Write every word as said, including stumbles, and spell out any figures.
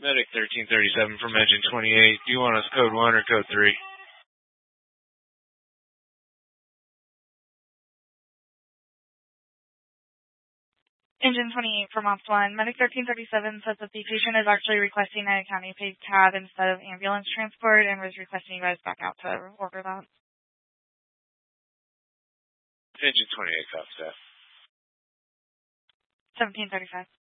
Medic thirteen thirty-seven from engine twenty-eight. Do you want us code one or code three? Engine twenty-eight from Ops one. Medic thirteen thirty-seven says that the patient is actually requesting a county-paid cab instead of ambulance transport and was requesting you guys back out to order that. Engine twenty-eight, cop staff. seventeen thirty-five.